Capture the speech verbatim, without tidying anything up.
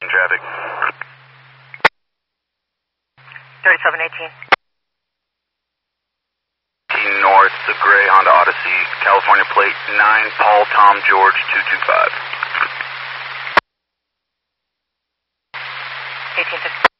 Traffic. thirty-seven eighteen. North, the gray Honda Odyssey, California plate nine, Paul Tom George two two five. eighteen fifty.